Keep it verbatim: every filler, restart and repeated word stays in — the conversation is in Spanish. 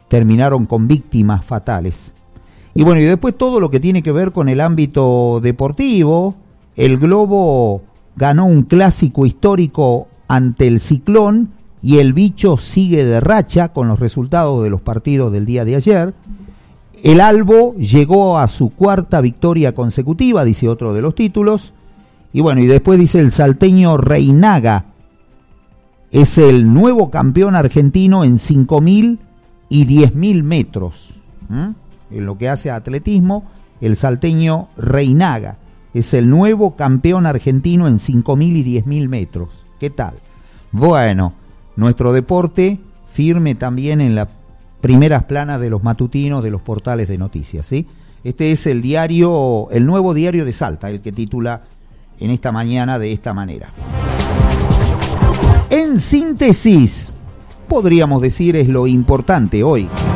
terminaron con víctimas fatales. Y bueno, y después todo lo que tiene que ver con el ámbito deportivo. El Globo ganó un clásico histórico ante el Ciclón y el Bicho sigue de racha con los resultados de los partidos del día de ayer. El Albo llegó a su cuarta victoria consecutiva, dice otro de los títulos. Y bueno, y después dice el salteño Reinaga es el nuevo campeón argentino en cinco mil y diez mil metros. ¿Mm? En lo que hace a atletismo, el salteño Reinaga es el nuevo campeón argentino en cinco mil y diez mil metros. ¿Qué tal? Bueno, nuestro deporte firme también en las primeras planas de los matutinos de los portales de noticias, ¿sí? Este es el diario, el nuevo diario de Salta, el que titula en esta mañana de esta manera. En síntesis, podríamos decir es lo importante hoy.